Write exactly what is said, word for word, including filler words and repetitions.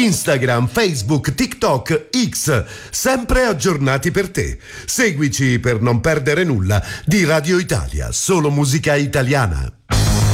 Instagram, Facebook, TikTok, X, sempre aggiornati per te. Seguici per non perdere nulla di Radio Italia, solo musica italiana.